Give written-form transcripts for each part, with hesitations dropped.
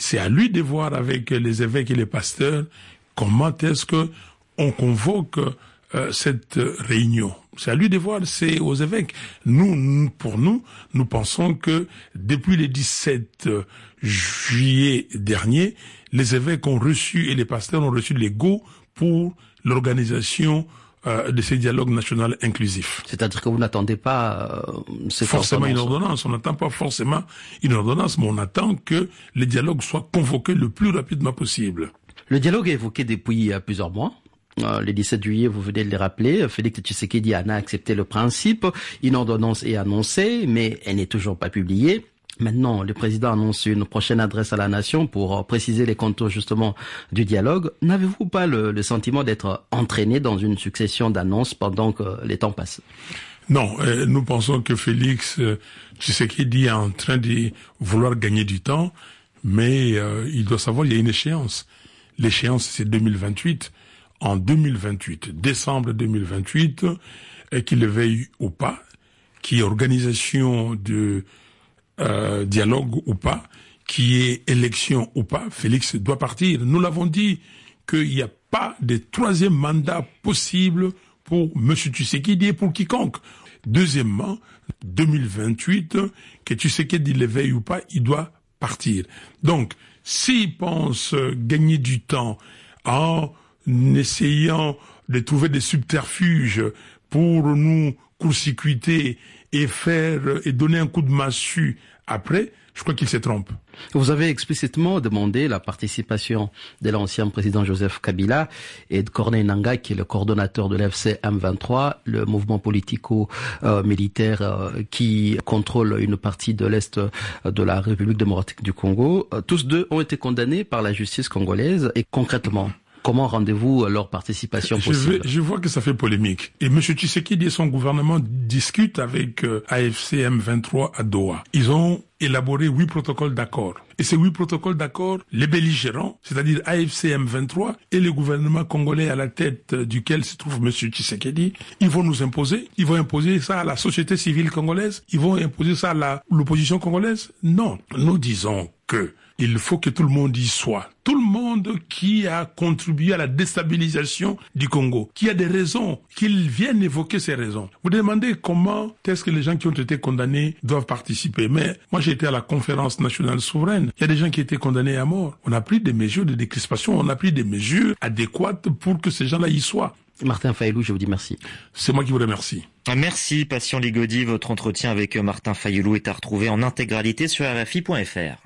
C'est à lui de voir avec les évêques et les pasteurs comment est-ce que on convoque cette réunion. C'est à lui de voir, c'est aux évêques. Nous pensons que depuis le 17 juillet dernier, les évêques ont reçu et les pasteurs ont reçu les go pour l'organisation de ces dialogues national inclusifs. C'est-à-dire que vous n'attendez pas forcément une ordonnance. On n'attend pas forcément une ordonnance, mais on attend que les dialogues soient convoqués le plus rapidement possible. Le dialogue est évoqué depuis plusieurs mois. Le 17 juillet, vous venez de le rappeler, Félix Tshisekedi en a accepté le principe. Une ordonnance est annoncée, mais elle n'est toujours pas publiée. Maintenant, le président annonce une prochaine adresse à la nation pour préciser les contours justement du dialogue. N'avez-vous pas le sentiment d'être entraîné dans une succession d'annonces pendant que les temps passent? Non, nous pensons que Félix Tshisekedi est en train de vouloir gagner du temps, mais il doit savoir qu'il y a une échéance. L'échéance, c'est 2028. En 2028, décembre 2028, qu'il le veuille ou pas, qu'il y ait organisation de dialogue ou pas, qu'il y ait élection ou pas, Félix doit partir. Nous l'avons dit qu'il n'y a pas de troisième mandat possible pour M. Tshisekedi et pour quiconque. Deuxièmement, 2028, que Tshisekedi le veuille ou pas, il doit partir. Donc, s'il pense gagner du temps en essayant de trouver des subterfuges pour nous court-circuiter et donner un coup de massue après, je crois qu'il se trompe. Vous avez explicitement demandé la participation de l'ancien président Joseph Kabila et de Corneille Nangaa, qui est le coordonnateur de l'FC M23, le mouvement politico-militaire qui contrôle une partie de l'Est de la République démocratique du Congo. Tous deux ont été condamnés par la justice congolaise. Et concrètement, comment rendez-vous leur participation possible? Je vois que ça fait polémique. Et M. Tshisekedi et son gouvernement discutent avec AFC M23 à Doha. Ils ont élaboré 8 protocoles d'accord. Et ces 8 protocoles d'accord, les belligérants, c'est-à-dire AFC M23 et le gouvernement congolais à la tête duquel se trouve M. Tshisekedi, ils vont nous imposer. Ils vont imposer ça à la société civile congolaise. Ils vont imposer ça à l'opposition congolaise. Non. Nous disons que il faut que tout le monde y soit. Tout le monde qui a contribué à la déstabilisation du Congo, qui a des raisons, qu'ils viennent évoquer ces raisons. Vous demandez comment est-ce que les gens qui ont été condamnés doivent participer. Mais moi, j'ai été à la conférence nationale souveraine. Il y a des gens qui étaient condamnés à mort. On a pris des mesures de décrispation, on a pris des mesures adéquates pour que ces gens-là y soient. Martin Fayulu, je vous dis merci. C'est moi qui vous remercie. Merci, Patient Ligodi. Votre entretien avec Martin Fayulu est à retrouver en intégralité sur RFI.fr.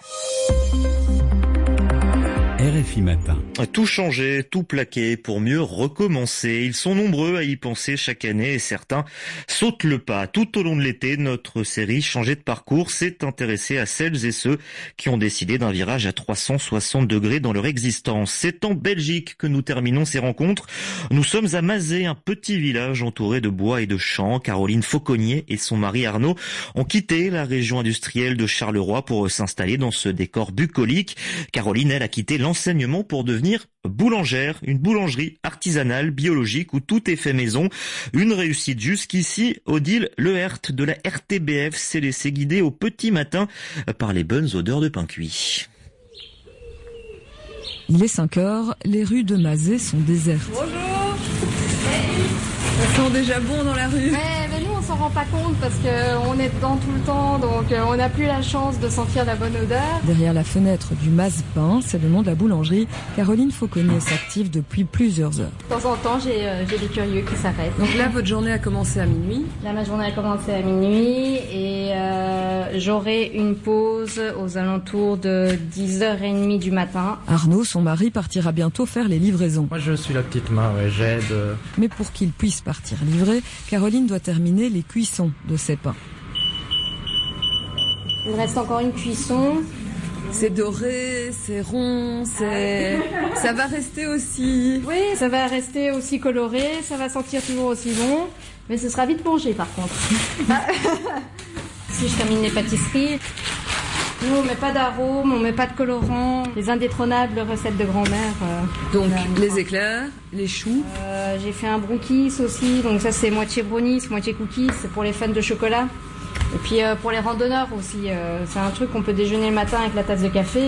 RFI Matin. Tout changer, tout plaquer pour mieux recommencer. Ils sont nombreux à y penser chaque année et certains sautent le pas. Tout au long de l'été, notre série Changer de parcours s'est intéressée à celles et ceux qui ont décidé d'un virage à 360 degrés dans leur existence. C'est en Belgique que nous terminons ces rencontres. Nous sommes à Mazé, un petit village entouré de bois et de champs. Caroline Fauconnier et son mari Arnaud ont quitté la région industrielle de Charleroi pour s'installer dans ce décor bucolique. Caroline, elle, a quitté l'enseignement pour devenir boulangère, une boulangerie artisanale, biologique, où tout est fait maison. Une réussite jusqu'ici. Odile Lehert de la RTBF s'est laissée guider au petit matin par les bonnes odeurs de pain cuit. Il est 5 heures, les rues de Mazé sont désertes. Bonjour. Ça sent déjà bon dans la rue. Mais nous on s'en rend pas compte parce qu'on est dedans tout le temps, donc on n'a plus la chance de sentir la bonne odeur. Derrière la fenêtre du Maz Pain, c'est le nom de la boulangerie, Caroline Fauconnier s'active depuis plusieurs heures. De temps en temps, j'ai des curieux qui s'arrêtent. Donc là, votre journée a commencé à minuit. Là, ma journée a commencé à minuit et j'aurai une pause aux alentours de 10h30 du matin. Arnaud, son mari, partira bientôt faire les livraisons. Moi, je suis la petite main, j'aide. Mais pour qu'il puisse partir livrer, Caroline doit terminer les cuissons de ses pains. Il reste encore une cuisson. C'est doré, c'est rond, ça va rester aussi... Oui, ça va rester aussi coloré, ça va sentir toujours aussi bon, mais ce sera vite mangé par contre. Si je termine les pâtisseries, nous on met pas d'arômes, on met pas de colorants, les indétrônables recettes de grand-mère. Donc les éclairs, les choux. J'ai fait un brookis aussi, donc ça c'est moitié brownies, moitié cookies, c'est pour les fans de chocolat. Et puis pour les randonneurs aussi, c'est un truc qu'on peut déjeuner le matin avec la tasse de café.